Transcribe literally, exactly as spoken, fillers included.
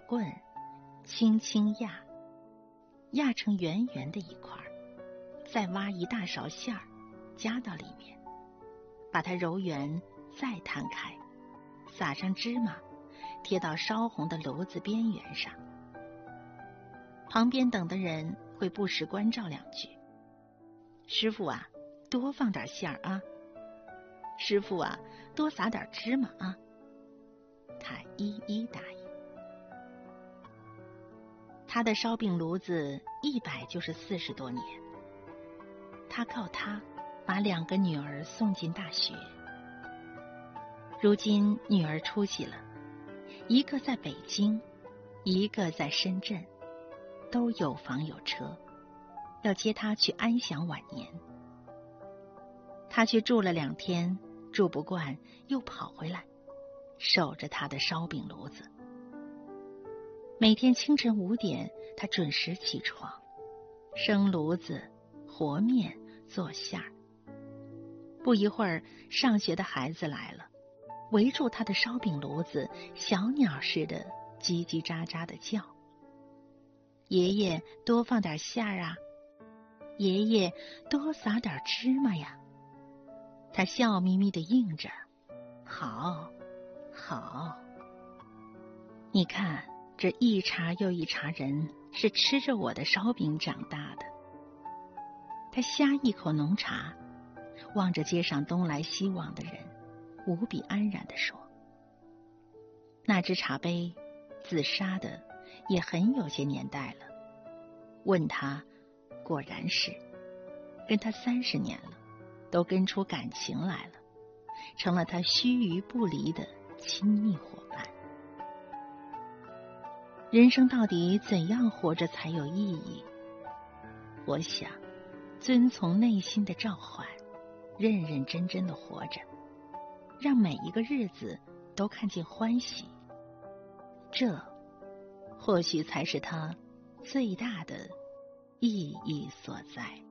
棍轻轻压，压成圆圆的一块，再挖一大勺馅儿加到里面，把它揉圆，再摊开，撒上芝麻，贴到烧红的炉子边缘上。旁边等的人会不时关照两句：师傅啊，多放点馅儿啊，师傅啊，多撒点芝麻啊。他一一答应。他的烧饼炉子一摆就是四十多年，他靠它把两个女儿送进大学。如今女儿出息了，一个在北京，一个在深圳，都有房有车，要接她去安享晚年。他去住了两天，住不惯，又跑回来，守着他的烧饼炉子。每天清晨五点，他准时起床，生炉子、和面、做馅儿。不一会儿，上学的孩子来了，围住他的烧饼炉子，小鸟似的叽叽喳喳的叫：爷爷，多放点馅儿啊！爷爷，多撒点芝麻呀！他笑眯眯地应着：好，好。你看，这一茬又一茬人是吃着我的烧饼长大的。他呷一口浓茶，望着街上东来西往的人，无比安然地说：那只茶杯自杀的也很有些年代了。问他，果然是，跟他三十年了，都跟出感情来了，成了他须臾不离的亲密伙伴。人生到底怎样活着才有意义？我想，遵从内心的召唤，认认真真的活着，让每一个日子都看见欢喜，这或许才是它最大的意义所在。